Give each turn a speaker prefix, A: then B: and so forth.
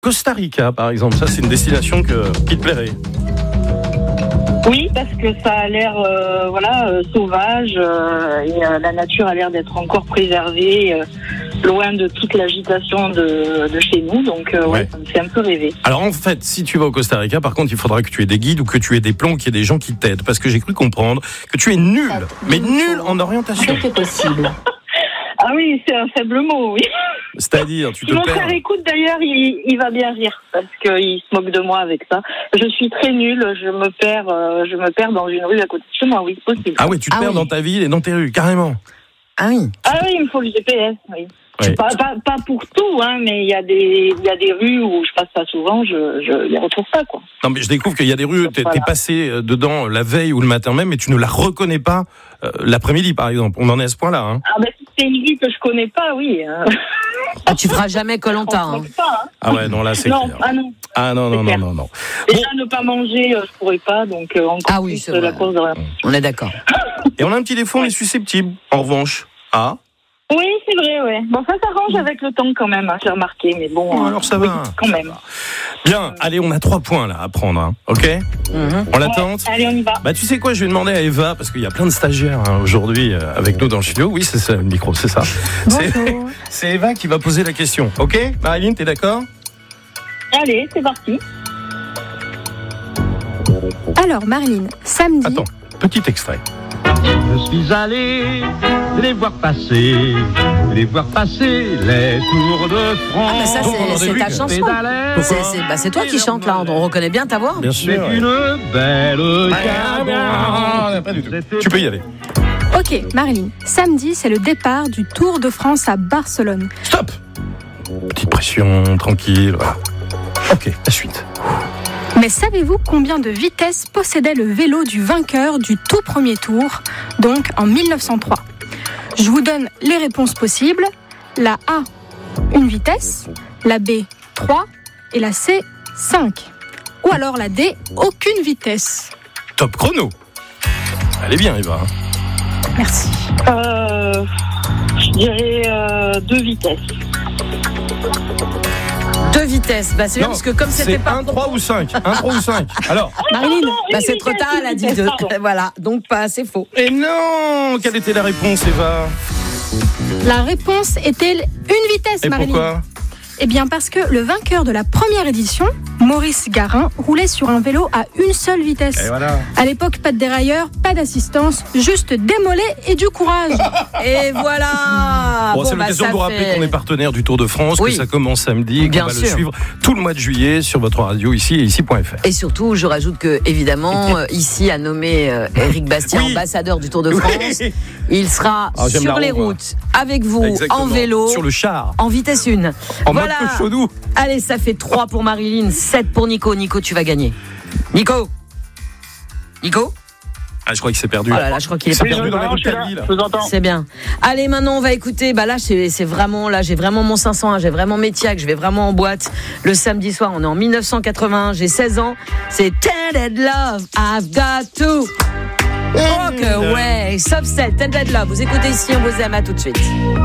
A: Costa Rica, par exemple, ça c'est une destination qui te plairait.
B: Oui, parce que ça a l'air sauvage et la nature a l'air d'être encore préservée, loin de toute l'agitation de chez nous. Donc ouais, ça me fait un peu rêver.
A: Alors en fait, si tu vas au Costa Rica, par contre, il faudra que tu aies des guides ou que tu aies des plans, qu'il y ait des gens qui t'aident. Parce que j'ai cru comprendre que tu es nul, mais nul en orientation.
C: C'est possible.
B: Ah oui, c'est un faible mot, oui.
A: C'est-à-dire, tu te
B: Mon
A: perds.
B: frère écoute d'ailleurs, il va bien rire parce qu'il se moque de moi avec ça. Je suis très nulle, je me perds dans une rue à côté de chez moi, oui, c'est possible.
A: Ah oui, tu te perds dans ta ville et dans tes rues, carrément.
C: Ah oui.
B: Ah oui, il me faut le GPS, oui.
A: Ouais.
B: Pas pour tout, hein, mais il y a des rues où je passe pas souvent, je les retrouve pas, quoi.
A: Non, mais je découvre qu'il y a des rues, t'es passé dedans la veille ou le matin même, et tu ne la reconnais pas l'après-midi, par exemple. On en est à ce point-là, hein.
B: Ah ben, si c'est une rue que je connais pas, oui.
C: Ah, tu feras jamais Koh-Lanta. Hein.
A: Ah ouais, non, là, c'est
B: non,
A: clair.
B: ah non.
A: Ah non.
B: Déjà,
A: Bon.
B: ne pas manger, je pourrais pas, donc encore
C: oui,
B: plus
C: c'est vrai.
B: la course de rien.
C: On est d'accord.
A: Et on a un petit défaut, on est susceptible, en revanche. Ah.
B: Oui, c'est vrai, ouais. Bon, ça s'arrange avec le temps quand même, hein, j'ai remarqué, mais bon.
A: Oh, alors ça
B: oui,
A: va.
B: quand même.
A: Bien, allez, on a 3 points là à prendre, hein. Ok. On la tente.
B: Allez, on y va.
A: Bah tu sais quoi, je vais demander à Eva, parce qu'il y a plein de stagiaires aujourd'hui avec nous dans le studio. Oui, c'est ça, le micro, c'est ça. C'est Eva qui va poser la question. Ok, Marilyn, t'es d'accord?
B: Allez, c'est parti.
D: Alors, Marilyn, samedi...
A: Attends, petit extrait.
E: Je suis allé les voir passer les Tours de France.
C: Ah bah ça, c'est ta chanson. C'est toi qui chantes là, on reconnaît bien ta voix.
A: Bien sûr.
E: C'est une belle cadence.
A: Pas du tout. Tu peux y aller.
D: Ok, Marilyn, samedi, c'est le départ du Tour de France à Barcelone.
A: Stop. Petite pression, tranquille. Voilà. Ok, la suite.
D: Mais savez-vous combien de vitesses possédait le vélo du vainqueur du tout premier tour, donc en 1903 ? Je vous donne les réponses possibles. La A, 1 vitesse. La B, 3. Et la C, 5. Ou alors la D, aucune vitesse.
A: Top chrono. Elle est bien, Eva.
D: Merci.
B: Je dirais 2 vitesses.
C: 2 vitesses, bah c'est bien parce que comme c'était pas...
A: 1, 3 ou 5. 1, 3 ou 5. Alors.
D: Marilyn,
C: Bah c'est trop tard, elle a dit 2. Voilà, donc pas assez faux.
A: Et non. Quelle était la réponse, Eva?
D: la réponse était 1 vitesse,
A: Et
D: Marilyn.
A: pourquoi?
D: Eh bien parce que le vainqueur de la première édition, Maurice Garin, roulait sur un vélo à 1 seule vitesse.
A: Et voilà.
D: À l'époque, pas de dérailleur, pas d'assistance, juste des mollets et du courage.
C: Et voilà.
A: Bon, c'est l'occasion de vous rappeler qu'on est partenaire du Tour de France,
C: Oui.
A: que ça commence samedi,
C: Bien
A: qu'on va
C: sûr.
A: le suivre tout le mois de juillet sur votre radio ici et ici.fr.
C: Et surtout, je rajoute que, évidemment, ici a nommé Éric Bastien,
A: Oui.
C: ambassadeur du Tour de France.
A: Oui.
C: Il sera
A: j'aime
C: sur
A: la
C: les
A: roue, moi.
C: routes, avec vous,
A: Exactement.
C: en vélo,
A: Sur le char.
C: en vitesse 1.
A: En
C: Voilà.
A: mode cochonou.
C: Allez, ça fait 3 pour Marilyn, 7 pour Nico. Nico, tu vas gagner. Nico.
A: Ah, je crois qu'il s'est perdu.
C: Oh là là, je crois qu'il est
A: s'est
C: pas
A: perdu dans les rues de ta ville.
B: Je vous entends.
C: C'est bien. Allez, maintenant, on va écouter. Bah là, c'est vraiment, là, j'ai vraiment mon 501, j'ai vraiment mes tiacs, je vais vraiment en boîte. Le samedi soir, on est en 1981, j'ai 16 ans. C'est Tainted Love, I've got to. Rock away, Subset, Tainted Love. Vous écoutez ici, on vous aime, à tout de suite.